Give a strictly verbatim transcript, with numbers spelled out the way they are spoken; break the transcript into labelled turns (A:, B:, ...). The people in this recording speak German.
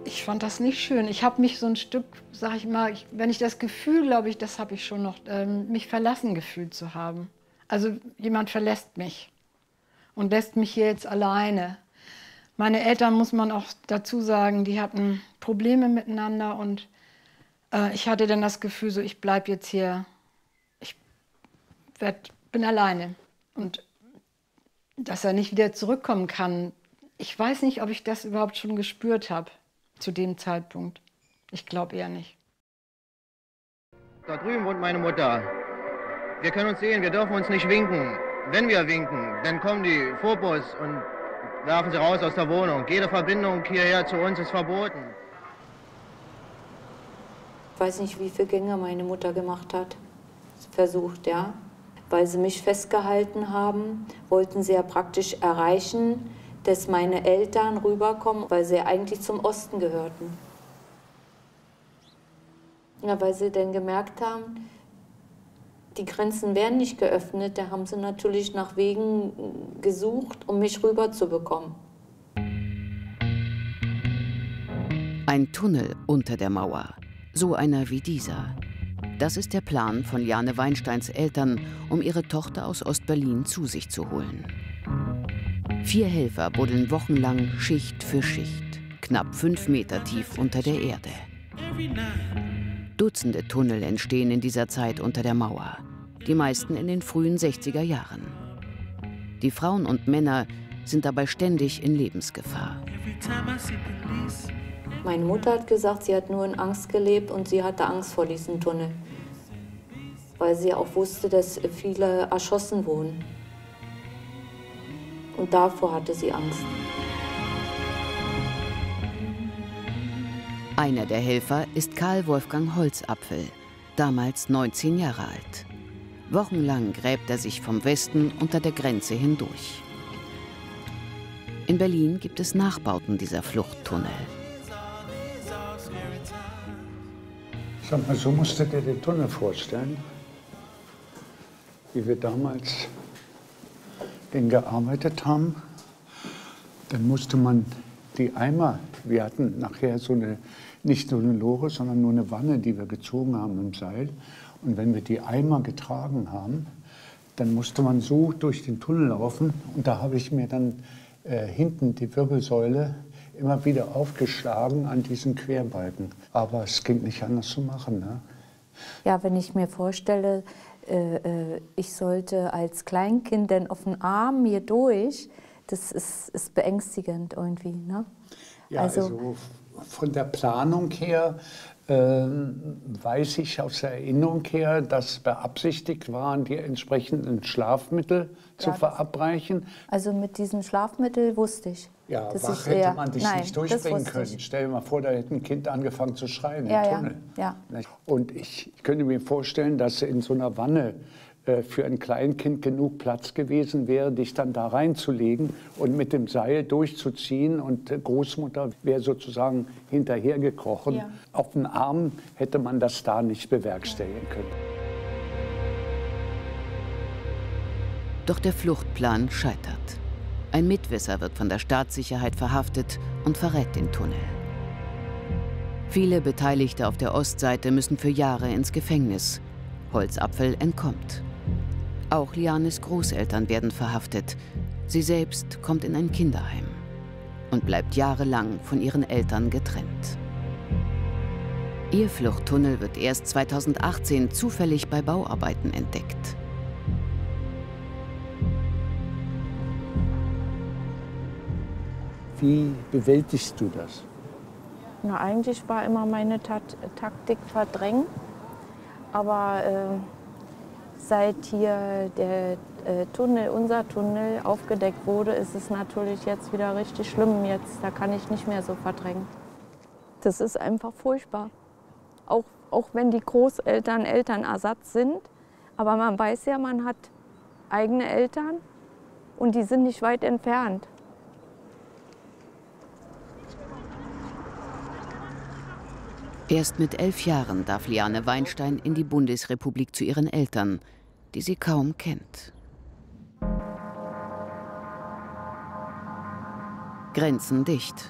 A: Ich fand das nicht schön. Ich habe mich so ein Stück, sag ich mal, ich, wenn ich das Gefühl, glaube ich, das habe ich schon noch, ähm, mich verlassen gefühlt zu haben. Also jemand verlässt mich und lässt mich hier jetzt alleine. Meine Eltern, muss man auch dazu sagen, die hatten Probleme miteinander und äh, ich hatte dann das Gefühl, so ich bleibe jetzt hier, ich werd, bin alleine. Und dass er nicht wieder zurückkommen kann, ich weiß nicht, ob ich das überhaupt schon gespürt habe zu dem Zeitpunkt. Ich glaube eher nicht.
B: Da drüben wohnt meine Mutter. Wir können uns sehen, wir dürfen uns nicht winken. Wenn wir winken, dann kommen die Phobos und werfen sie raus aus der Wohnung. Jede Verbindung hierher zu uns ist verboten.
C: Ich weiß nicht, wie viele Gänge meine Mutter gemacht hat. Versucht, ja. Weil sie mich festgehalten haben, wollten sie ja praktisch erreichen, dass meine Eltern rüberkommen, weil sie ja eigentlich zum Osten gehörten. Ja, weil sie dann gemerkt haben, die Grenzen werden nicht geöffnet, da haben sie natürlich nach Wegen gesucht, um mich rüberzubekommen.
D: Ein Tunnel unter der Mauer, so einer wie dieser. Das ist der Plan von Jane Weinsteins Eltern, um ihre Tochter aus Ostberlin zu sich zu holen. Vier Helfer buddeln wochenlang Schicht für Schicht, knapp fünf Meter tief unter der Erde. Dutzende Tunnel entstehen in dieser Zeit unter der Mauer, die meisten in den frühen sechziger Jahren. Die Frauen und Männer sind dabei ständig in Lebensgefahr.
C: Meine Mutter hat gesagt, sie hat nur in Angst gelebt und sie hatte Angst vor diesem Tunnel. Weil sie auch wusste, dass viele erschossen wurden. Und davor hatte sie Angst.
D: Einer der Helfer ist Karl Wolfgang Holzapfel, damals neunzehn Jahre alt. Wochenlang gräbt er sich vom Westen unter der Grenze hindurch. In Berlin gibt es Nachbauten dieser Fluchttunnel.
E: Sag mal, so musst du dir den Tunnel vorstellen, wie wir damals den gearbeitet haben. Dann musste man die Eimer, wir hatten nachher so eine, nicht so eine Lore, sondern nur eine Wanne, die wir gezogen haben im Seil. Und wenn wir die Eimer getragen haben, dann musste man so durch den Tunnel laufen. Und da habe ich mir dann äh, hinten die Wirbelsäule immer wieder aufgeschlagen an diesen Querbalken. Aber es ging nicht anders zu machen. Ne?
C: Ja, wenn ich mir vorstelle, äh, äh, ich sollte als Kleinkind dann auf den Arm hier durch, das ist, ist beängstigend irgendwie. Ne?
E: Ja, also, also von der Planung her äh, weiß ich aus der Erinnerung her, dass beabsichtigt waren, die entsprechenden Schlafmittel zu
C: ja,
E: verabreichen.
C: Also mit diesem Schlafmittel wusste ich.
E: Ja,
C: das
E: wach
C: hätte
E: eher, man dich
C: nein,
E: nicht durchbringen können.
C: Ich.
E: Stell dir mal vor, da hätte ein Kind angefangen zu schreien
C: ja,
E: im Tunnel.
C: Ja, ja.
E: Und ich könnte mir vorstellen, dass in so einer Wanne äh, für ein Kleinkind genug Platz gewesen wäre, dich dann da reinzulegen und mit dem Seil durchzuziehen. Und äh, Großmutter wäre sozusagen hinterhergekrochen. Ja. Auf den Arm hätte man das da nicht bewerkstelligen können.
D: Doch der Fluchtplan scheitert. Ein Mitwisser wird von der Staatssicherheit verhaftet und verrät den Tunnel. Viele Beteiligte auf der Ostseite müssen für Jahre ins Gefängnis. Holzapfel entkommt. Auch Lianes Großeltern werden verhaftet. Sie selbst kommt in ein Kinderheim und bleibt jahrelang von ihren Eltern getrennt. Ihr Fluchttunnel wird erst zweitausendachtzehn zufällig bei Bauarbeiten entdeckt.
E: Wie bewältigst du das?
F: Na, eigentlich war immer meine Tat Taktik verdrängen. Aber äh, seit hier der äh, Tunnel, unser Tunnel, aufgedeckt wurde, ist es natürlich jetzt wieder richtig schlimm. Jetzt, da kann ich nicht mehr so verdrängen. Das ist einfach furchtbar. Auch, auch wenn die Großeltern Elternersatz sind. Aber man weiß ja, man hat eigene Eltern und die sind nicht weit entfernt.
D: Erst mit elf Jahren darf Liane Weinstein in die Bundesrepublik zu ihren Eltern, die sie kaum kennt. Grenzen dicht.